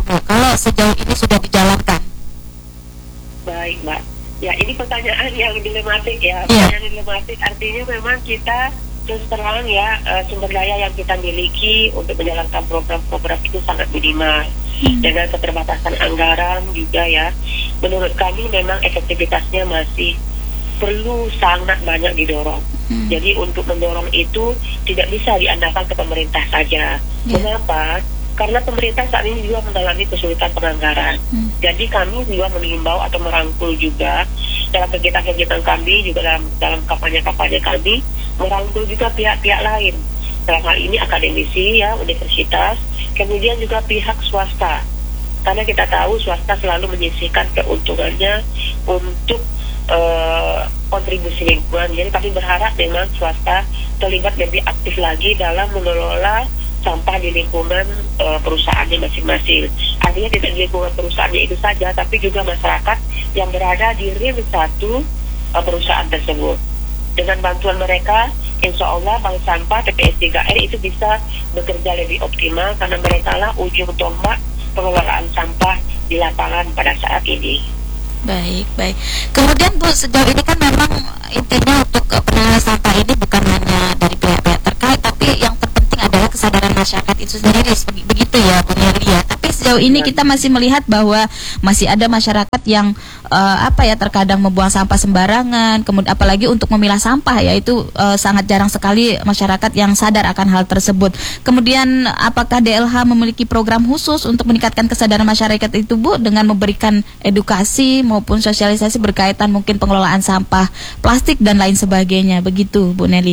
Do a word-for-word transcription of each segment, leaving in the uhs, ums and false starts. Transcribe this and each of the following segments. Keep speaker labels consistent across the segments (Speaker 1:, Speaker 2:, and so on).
Speaker 1: Bu, kalau sejauh ini sudah dijalankan?
Speaker 2: Baik, Mbak. Ya, ini pertanyaan yang dilematik ya.
Speaker 1: Iya.
Speaker 2: Pertanyaan dilematik artinya memang kita terus terang ya, uh, sumber daya yang kita miliki untuk menjalankan program-program itu sangat minimal. Hmm. Dengan keterbatasan anggaran juga ya, menurut kami memang efektivitasnya masih perlu sangat banyak didorong. Hmm. Jadi untuk mendorong itu tidak bisa diandalkan ke pemerintah saja. Yeah. Kenapa? Karena pemerintah saat ini juga mengalami kesulitan penganggaran. Hmm. Jadi kami juga mengimbau atau merangkul juga dalam kegiatan-kegiatan kami, juga dalam dalam kampanye-kampanye kami, merangkul juga pihak-pihak lain. Dalam hal ini akademisi ya, universitas, kemudian juga pihak swasta. Karena kita tahu swasta selalu menyisihkan keuntungannya untuk uh, kontribusi lingkungan. Jadi kami berharap memang swasta terlibat lebih aktif lagi dalam mengelola sampah di lingkungan uh, perusahaannya masing-masing. Artinya tidak di lingkungan perusahaannya itu saja, tapi juga masyarakat yang berada di ring satu uh, perusahaan tersebut. Dengan bantuan mereka, insya Allah bank sampah T P S tiga R itu bisa bekerja lebih optimal, karena mereka lah ujung tombak pengelolaan sampah di lapangan pada saat ini.
Speaker 1: Baik, baik. Kemudian Bu, sejauh ini kan memang intinya untuk pengelolaan sampah ini bukan hanya dari pihak-pihak terkait, tapi yang terpenting adalah kesadaran masyarakat itu sendiri, begitu ya Bu Nelly ya. Tapi sejauh ini kita masih melihat bahwa masih ada masyarakat yang uh, apa ya terkadang membuang sampah sembarangan, kemudian apalagi untuk memilah sampah ya, itu uh, sangat jarang sekali masyarakat yang sadar akan hal tersebut. Kemudian apakah D L H memiliki program khusus untuk meningkatkan kesadaran masyarakat itu Bu, dengan memberikan edukasi maupun sosialisasi berkaitan mungkin pengelolaan sampah plastik dan lain sebagainya, begitu Bu Nelly?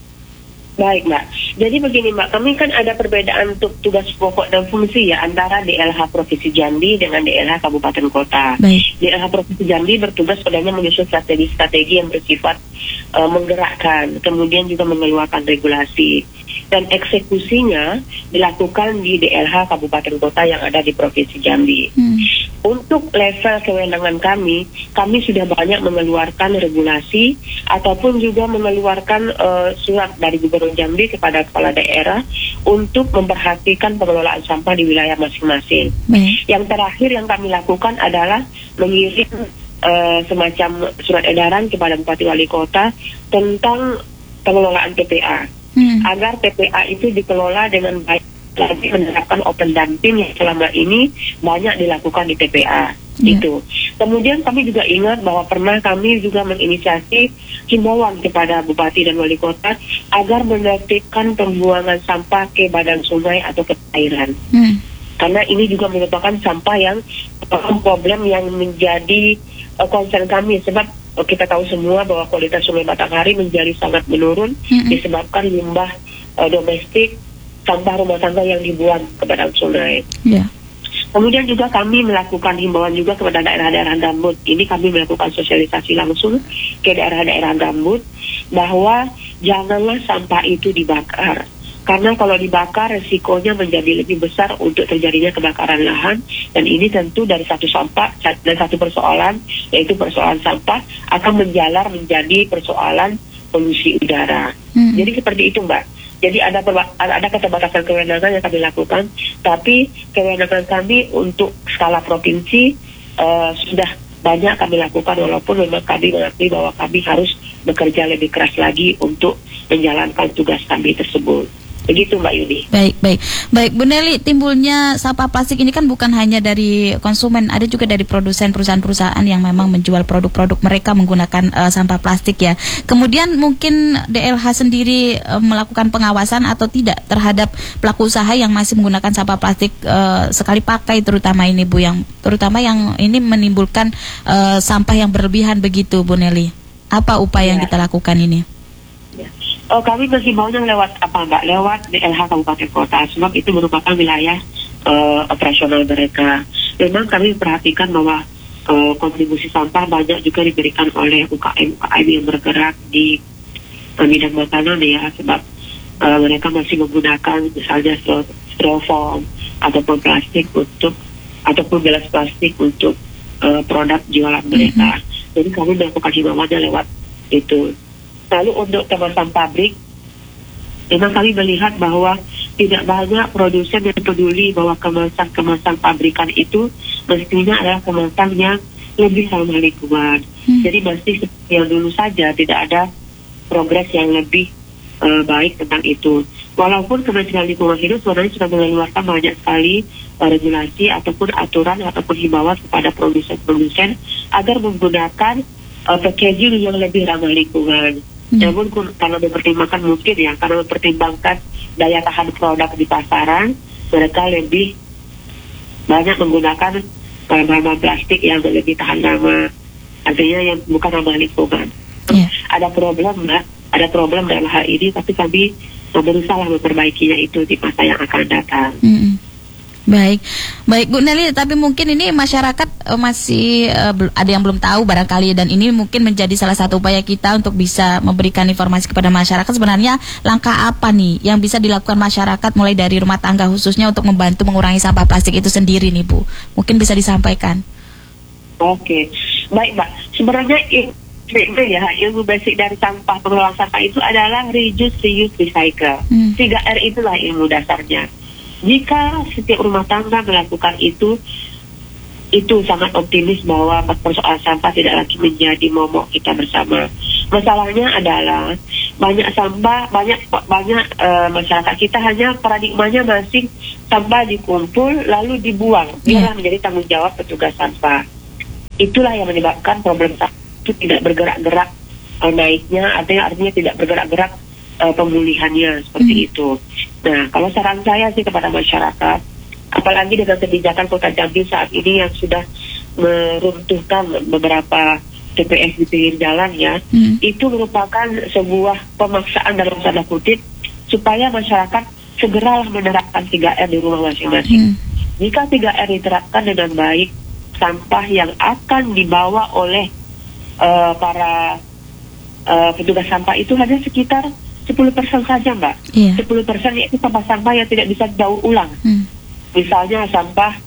Speaker 2: Baik Mbak, jadi begini Mbak, kami kan ada perbedaan untuk tugas pokok dan fungsi ya antara D L H Provinsi Jambi dengan D L H Kabupaten Kota. Baik. D L H Provinsi Jambi bertugas padanya menyusun strategi-strategi yang bersifat uh, menggerakkan, kemudian juga mengeluarkan regulasi, dan eksekusinya dilakukan di D L H Kabupaten Kota yang ada di Provinsi Jambi. Hmm. Untuk level kewenangan kami, kami sudah banyak mengeluarkan regulasi ataupun juga mengeluarkan uh, surat dari Gubernur Jambi kepada kepala daerah untuk memperhatikan pengelolaan sampah di wilayah masing-masing. Hmm. Yang terakhir yang kami lakukan adalah mengirim uh, semacam surat edaran kepada Bupati Wali Kota tentang pengelolaan T P A, hmm. agar T P A itu dikelola dengan baik, lagi menerapkan open dumping yang selama ini banyak dilakukan di T P A. Yeah. Itu. Kemudian kami juga ingat bahwa pernah kami juga menginisiasi himbauan kepada Bupati dan Wali Kota agar menertibkan pembuangan sampah ke badan sungai atau ke perairan. Hmm. Karena ini juga merupakan sampah yang merupakan problem yang menjadi uh, concern kami, sebab uh, kita tahu semua bahwa kualitas Sungai Batanghari menjadi sangat menurun, hmm. disebabkan limbah uh, domestik, sampah rumah tangga yang dibuang ke badan sungai. Yeah. Kemudian juga kami melakukan himbauan juga kepada daerah-daerah gambut. Ini kami melakukan sosialisasi langsung ke daerah-daerah gambut bahwa janganlah sampah itu dibakar. Karena kalau dibakar resikonya menjadi lebih besar untuk terjadinya kebakaran lahan, dan ini tentu dari satu sampah dan satu persoalan, yaitu persoalan sampah, akan menjalar menjadi persoalan polusi udara. Hmm. Jadi seperti itu Mbak. Jadi ada ada keterbatasan kewenangan yang kami lakukan, tapi kewenangan kami untuk skala provinsi uh, sudah banyak kami lakukan, walaupun memang kami mengakui bahwa kami harus bekerja lebih keras lagi untuk menjalankan tugas kami tersebut. Begitu Mbak Yudi.
Speaker 1: Baik, baik. Baik, Bu Nelly, timbulnya sampah plastik ini kan bukan hanya dari konsumen, ada juga dari produsen perusahaan-perusahaan yang memang menjual produk-produk mereka menggunakan uh, sampah plastik ya. Kemudian mungkin D L H sendiri uh, melakukan pengawasan atau tidak terhadap pelaku usaha yang masih menggunakan sampah plastik uh, sekali pakai, terutama ini Bu, yang terutama yang ini menimbulkan uh, sampah yang berlebihan begitu Bu Nelly. Apa upaya ya. yang kita lakukan ini?
Speaker 2: Oh, kami menghimbaunya lewat apa Mbak? Lewat D L H Kabupaten Kota, sebab itu merupakan wilayah uh, operasional mereka. Memang kami perhatikan bahwa uh, kontribusi sampah banyak juga diberikan oleh U K M U K M yang bergerak di uh, bidang makanan ya, sebab uh, mereka masih menggunakan misalnya styrofoam ataupun plastik untuk ataupun gelas plastik untuk uh, produk jualan mereka. Mm-hmm. Jadi kami melakukan himbauannya lewat itu. Lalu untuk kemasan pabrik, memang kami melihat bahwa tidak banyak produsen yang peduli bahwa kemasan-kemasan pabrikan itu mestinya adalah kemasan yang lebih ramah lingkungan. Hmm. Jadi masih seperti yang dulu saja, tidak ada progres yang lebih uh, baik tentang itu. Walaupun Kementerian Lingkungan Hidup sebenarnya sudah mengeluarkan banyak sekali uh, regulasi ataupun aturan ataupun himbauan kepada produsen-produsen agar menggunakan uh, packaging yang lebih ramah lingkungan. Hmm. Namun karena mempertimbangkan mungkin ya, karena mempertimbangkan daya tahan produk di pasaran, mereka lebih banyak menggunakan bahan-bahan plastik yang lebih tahan lama, artinya yang bukan ramah lingkungan. Yeah. Ada problem, Mbak, ada problem dalam hal ini, tapi kami berusaha memperbaikinya itu di masa yang akan datang.
Speaker 1: Mm-hmm. Baik, baik Bu Nelly, tapi mungkin ini masyarakat uh, masih uh, ada yang belum tahu barangkali, dan ini mungkin menjadi salah satu upaya kita untuk bisa memberikan informasi kepada masyarakat. Sebenarnya langkah apa nih yang bisa dilakukan masyarakat mulai dari rumah tangga khususnya untuk membantu mengurangi sampah plastik itu sendiri nih Bu? Mungkin bisa disampaikan.
Speaker 2: Oke, baik Mbak. Sebenarnya itu ya, ilmu basic dari sampah pengelolaan sampah itu adalah reduce, reuse, recycle. Hmm. tiga R itulah ilmu dasarnya. Jika setiap rumah tangga melakukan itu, itu sangat optimis bahwa persoalan sampah tidak lagi menjadi momok kita bersama. Masalahnya adalah banyak sampah, banyak banyak uh, masyarakat kita hanya paradigmanya masih sampah dikumpul lalu dibuang. Inilah yeah. menjadi tanggung jawab petugas sampah. Itulah yang menyebabkan problem sampah itu tidak bergerak-gerak uh, naiknya, artinya artinya tidak bergerak-gerak uh, pemulihannya seperti hmm. itu. Nah, kalau saran saya sih kepada masyarakat, apalagi dengan kebijakan Kota Jambi saat ini yang sudah meruntuhkan beberapa T P S di pinggir jalan ya, hmm. itu merupakan sebuah pemaksaan dalam tanda kutip supaya masyarakat segeralah menerapkan tiga R di rumah masing-masing. Hmm. Jika tiga R diterapkan dengan baik, sampah yang akan dibawa oleh uh, para uh, petugas sampah itu hanya sekitar sepuluh persen saja, Mbak. Yeah. sepuluh persen itu sampah-sampah yang tidak bisa didaur ulang. Hmm. Misalnya sampah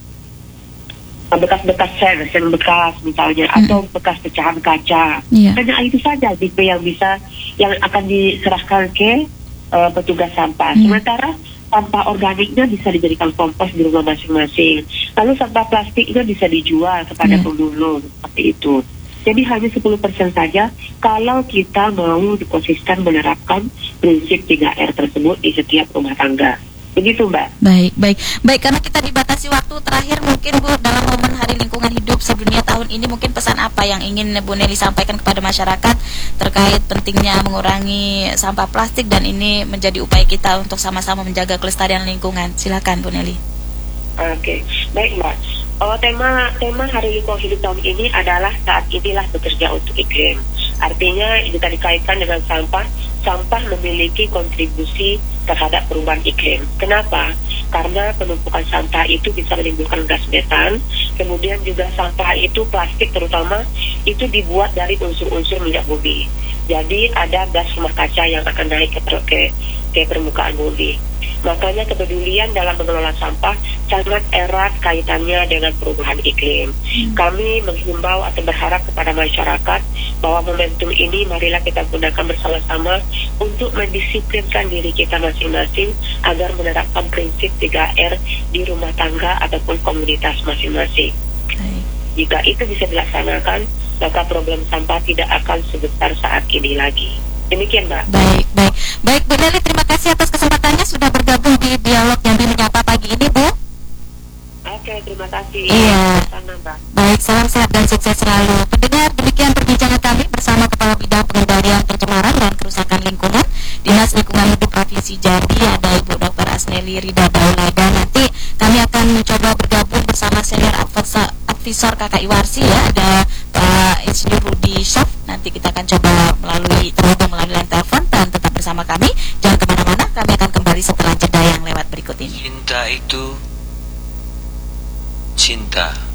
Speaker 2: bekas-bekas sen, sen bekas misalnya, hmm. atau bekas pecahan kaca. Yeah. Hanya itu saja tipe yang bisa, yang akan diserahkan ke uh, petugas sampah. Hmm. Sementara sampah organiknya bisa dijadikan kompos di rumah masing-masing. Lalu sampah plastiknya bisa dijual kepada yeah. pemulung, seperti itu. Jadi hanya sepuluh persen saja kalau kita mau konsisten menerapkan prinsip tiga R tersebut di setiap rumah tangga. Begitu, Mbak.
Speaker 1: Baik, baik. Baik, karena kita dibatasi waktu, terakhir mungkin Bu, dalam momen Hari Lingkungan Hidup Sedunia tahun ini, mungkin pesan apa yang ingin Bu Nelly sampaikan kepada masyarakat terkait pentingnya mengurangi sampah plastik dan ini menjadi upaya kita untuk sama-sama menjaga kelestarian lingkungan. Silakan Bu Nelly.
Speaker 2: Oke, baik Mbak. Oh, tema tema Hari Lingkungan Hidup tahun ini adalah saat inilah bekerja untuk iklim. Artinya jika dikaitkan dengan sampah, sampah memiliki kontribusi terhadap perubahan iklim. Kenapa? Karena penumpukan sampah itu bisa menimbulkan gas metan. Kemudian juga sampah itu, plastik terutama, itu dibuat dari unsur-unsur minyak bumi. Jadi ada gas rumah kaca yang akan naik ke, ke, ke permukaan bumi. Makanya kepedulian dalam mengelola sampah sangat erat kaitannya dengan perubahan iklim. Hmm. Kami menghimbau atau berharap kepada masyarakat bahwa momentum ini marilah kita gunakan bersama-sama untuk mendisiplinkan diri kita masing-masing agar menerapkan prinsip tiga R di rumah tangga ataupun komunitas masing-masing. Hmm. Jika itu bisa dilaksanakan, maka problem sampah tidak akan sebesar saat ini lagi. Demikian, Mbak.
Speaker 1: Baik, baik. Baik, Bu Nelly, terima kasih atas kesempatannya sudah bergabung di Dialog Jambi Menyapa pagi ini, Bu.
Speaker 2: Oke, terima kasih.
Speaker 1: Iya. Sana, Mbak. Baik, salam sehat dan sukses selalu. Pendengar, demikian perbincangan kami bersama Kepala Bidang Pengendalian Pencemaran dan Kerusakan Lingkungan Dinas Lingkungan Hidup Provinsi Jambi, ada Ibu Doktor Asneli Rida Daulada. Nanti kami akan mencoba bergabung bersama senior advisor K K I Warsi ya, ada Pak Insinyur Rudi Syaf. Nanti kita akan coba melalui terhubung melalui line telepon, dan tetap bersama kami. Jangan kemana-mana, kami akan kembali setelah jeda yang lewat berikut ini.
Speaker 3: Cinta itu cinta